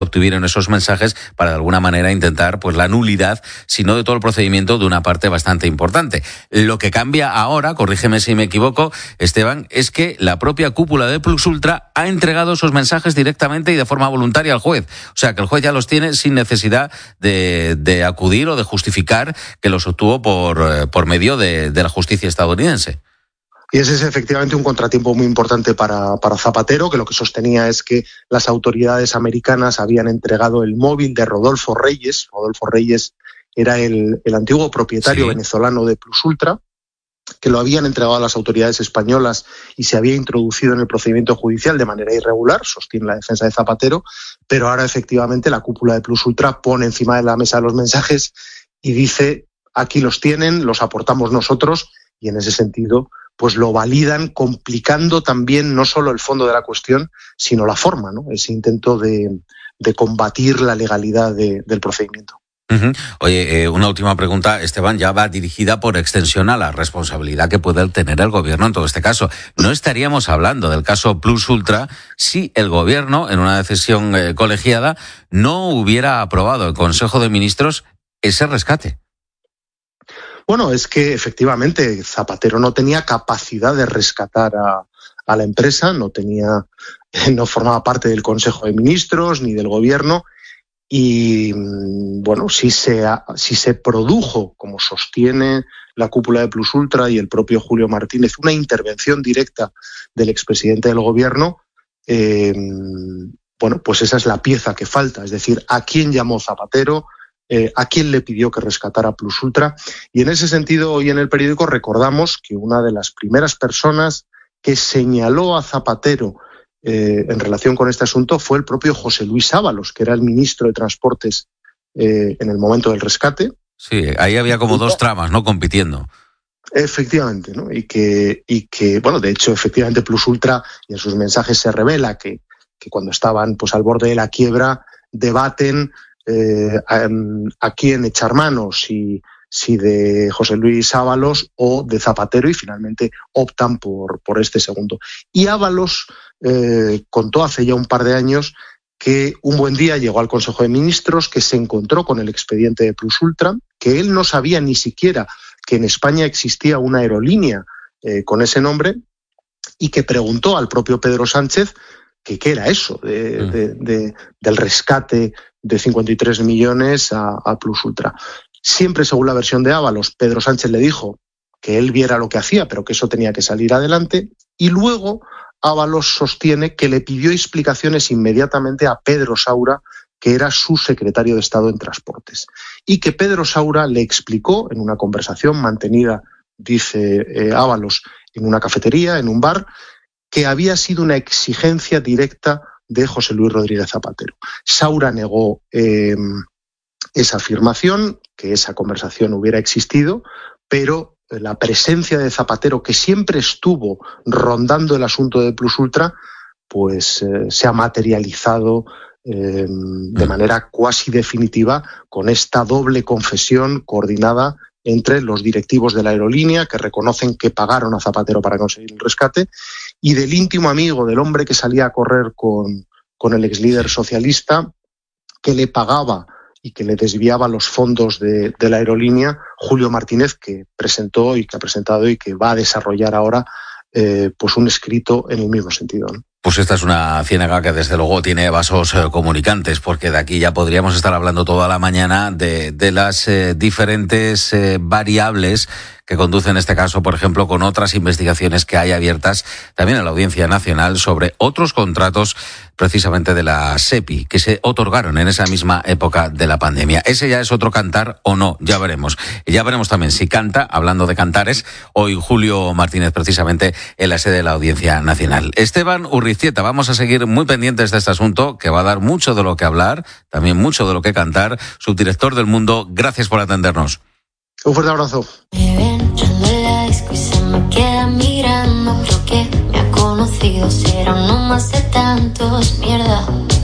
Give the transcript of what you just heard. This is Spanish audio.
obtuvieron esos mensajes para de alguna manera intentar pues la nulidad, si no de todo el procedimiento, de una parte bastante importante. Lo que cambia ahora, corrígeme si me equivoco, Esteban, es que la propia cúpula de Plus Ultra ha entregado esos mensajes directamente y de forma voluntaria al juez. O sea, que el juez ya los tiene sin necesidad de acudir o de justificar que los obtuvo por medio de la justicia estadounidense. Y ese es efectivamente un contratiempo muy importante para Zapatero, que lo que sostenía es que las autoridades americanas habían entregado el móvil de Rodolfo Reyes. Rodolfo Reyes era el antiguo propietario venezolano de Plus Ultra, que lo habían entregado a las autoridades españolas y se había introducido en el procedimiento judicial de manera irregular, sostiene la defensa de Zapatero, pero ahora efectivamente la cúpula de Plus Ultra pone encima de la mesa los mensajes y dice, aquí los tienen, los aportamos nosotros, y en ese sentido pues lo validan, complicando también no solo el fondo de la cuestión, sino la forma, ¿no? Ese intento de combatir la legalidad del procedimiento. Uh-huh. Oye, una última pregunta, Esteban, ya va dirigida por extensión a la responsabilidad que puede tener el gobierno en todo este caso. No estaríamos hablando del caso Plus Ultra si el gobierno, en una decisión colegiada, no hubiera aprobado el Consejo de Ministros ese rescate. Bueno, es que efectivamente Zapatero no tenía capacidad de rescatar a la empresa, no formaba parte del Consejo de Ministros ni del Gobierno, y bueno, si se produjo, como sostiene la cúpula de Plus Ultra y el propio Julio Martínez, una intervención directa del expresidente del Gobierno, bueno, pues esa es la pieza que falta, es decir, ¿a quién llamó Zapatero? ¿A quién le pidió que rescatara Plus Ultra? Y en ese sentido, hoy en el periódico recordamos que una de las primeras personas que señaló a Zapatero en relación con este asunto fue el propio José Luis Ábalos, que era el ministro de Transportes en el momento del rescate. Sí, ahí había como dos tramas, ¿no?, compitiendo. Efectivamente, ¿no? Y que bueno, de hecho, efectivamente, Plus Ultra, y en sus mensajes se revela que cuando estaban pues al borde de la quiebra, debaten a quién echar mano, si de José Luis Ábalos o de Zapatero, y finalmente optan por este segundo. Y Ábalos contó hace ya un par de años que un buen día llegó al Consejo de Ministros, que se encontró con el expediente de Plus Ultra, que él no sabía ni siquiera que en España existía una aerolínea con ese nombre, y que preguntó al propio Pedro Sánchez que qué era eso del rescate de 53 millones a Plus Ultra. Siempre, según la versión de Ábalos, Pedro Sánchez le dijo que él viera lo que hacía, pero que eso tenía que salir adelante, y luego Ábalos sostiene que le pidió explicaciones inmediatamente a Pedro Saura, que era su secretario de Estado en Transportes, y que Pedro Saura le explicó en una conversación mantenida, dice Ábalos, en una cafetería, en un bar, que había sido una exigencia directa de José Luis Rodríguez Zapatero. Saura negó esa afirmación, que esa conversación hubiera existido, pero la presencia de Zapatero, que siempre estuvo rondando el asunto de Plus Ultra, pues se ha materializado de manera cuasi definitiva con esta doble confesión coordinada entre los directivos de la aerolínea, que reconocen que pagaron a Zapatero para conseguir el rescate, y del íntimo amigo del hombre que salía a correr con el exlíder socialista, que le pagaba y que le desviaba los fondos de la aerolínea, Julio Martínez, que presentó y que ha presentado y que va a desarrollar ahora pues un escrito en el mismo sentido, ¿no? Pues esta es una ciénaga que desde luego tiene vasos comunicantes, porque de aquí ya podríamos estar hablando toda la mañana de las diferentes variables que conducen este caso, por ejemplo, con otras investigaciones que hay abiertas también en la Audiencia Nacional sobre otros contratos precisamente de la SEPI que se otorgaron en esa misma época de la pandemia. Ese ya es otro cantar o no, ya veremos. Y ya veremos también si canta, hablando de cantares, hoy Julio Martínez precisamente en la sede de la Audiencia Nacional. Esteban Urriztieta, vamos a seguir muy pendientes de este asunto que va a dar mucho de lo que hablar, también mucho de lo que cantar. Subdirector del Mundo, gracias por atendernos. Un fuerte abrazo. Me ven de la disco y se me queda mirando. Creo que me ha conocido, será uno más de tantos, mierda.